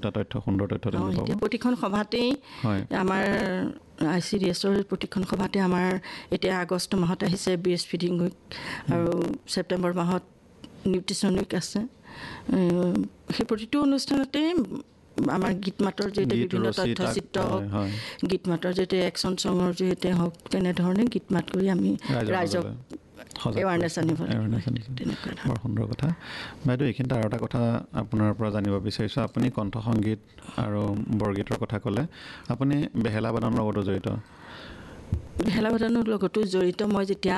এটা তথ্য সুন্দৰ তথ্য তেওঁলোকে পাব। প্ৰতিখন সভাতেই আমাৰ ICDSৰ প্ৰতিখন সভাতে আমাৰ এতিয়া আগষ্ট মাহত আহিছে ব্ৰেষ্ট ফিডিং উইক আৰু ছেপ্টেম্বৰ মাহত নিউট্ৰিশ্যন উইক আছে। সেই প্ৰতিটো অনুষ্ঠানতে আমাৰ গীত মাতৰ জৰিয়তে বিভিন্ন তথ্যচিত্ৰ হওক, গীত মাতৰ জৰিয়তে একশ্যন ছঙৰ জৰিয়তে হওক, তেনেধৰণে গীত মাত কৰি আমি ৰাইজক এৱাৰনেছ আনিব লাগিব। বৰ সুন্দৰ কথা। বাইদেউ, এইখিনিতে আৰু এটা কথা আপোনাৰ পৰা জানিব বিচাৰিছোঁ। আপুনি কণ্ঠ সংগীত আৰু বৰগীতৰ কথা ক'লে, আপুনি বেহেলা বাদনৰ লগতো জড়িত? বেহেলা বাদনৰ লগতো জড়িত। মই যেতিয়া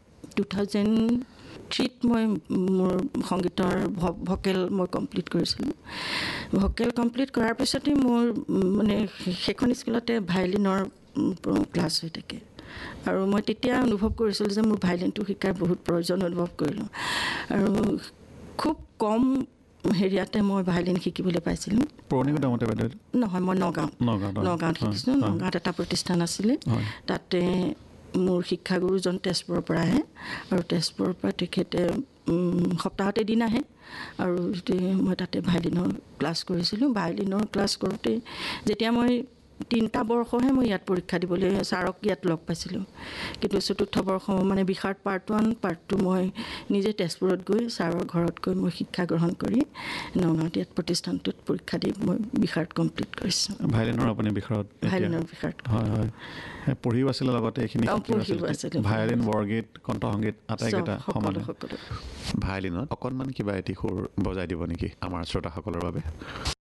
2003 মই মোৰ সংগীতৰ ভকেল মই কমপ্লিট কৰিছিলোঁ। ভকেল কমপ্লিট কৰাৰ পিছতেই মোৰ মানে সেইখন স্কুলতে ভায়লিনৰ ক্লাছ হৈ থাকে আৰু মই তেতিয়া অনুভৱ কৰিছিলোঁ যে মোৰ ভায়লিনটো শিকাৰ বহুত প্ৰয়োজন অনুভৱ কৰিলোঁ আৰু খুব কম হেৰিয়াতে মই ভায়লিন শিকিবলৈ পাইছিলোঁ। পুৰণিগুদামতে বাইদেউ? নহয়, মই নগাঁৱত শিকিছিলোঁ। নগাঁৱত এটা প্ৰতিষ্ঠান আছিলে, তাতে মোৰ শিক্ষাগুৰুজন তেজপুৰৰ পৰা আহে আৰু তেজপুৰৰ পৰা তেখেতে সপ্তাহত এদিন আহে আৰু মই তাতে ভায়লিনৰ ক্লাছ কৰিছিলোঁ। ভায়লিনৰ ক্লাছ কৰোঁতে যেতিয়া মই 3টা বৰ্ষহে মই ইয়াত পৰীক্ষা দিবলৈ ছাৰক ইয়াত লগ পাইছিলোঁ, কিন্তু 4ৰ্থ বৰ্ষ মানে বিশাৰদ পাৰ্ট 1 পাৰ্ট 2 মই নিজে তেজপুৰত গৈ ছাৰৰ ঘৰত গৈ মই শিক্ষা গ্ৰহণ কৰি নগাঁৱত ইয়াত প্ৰতিষ্ঠানটোত পৰীক্ষা দি মই বিশাৰদ কমপ্লিট কৰিছোঁ। ভায়লিনৰ আপুনি বিশাৰদ? ভায়লিনৰ বিশাৰদ। হয়। পঢ়িও আছিলে লগতে এইখিনি ভায়লিন, বৰগীত, কণ্ঠ সংগীত আটাইকেইটা সমানে? ভায়লিনত অকণমান কিবা এটি সুৰ বজাই দিব নেকি আমাৰ শ্ৰোতাসকলৰ বাবে?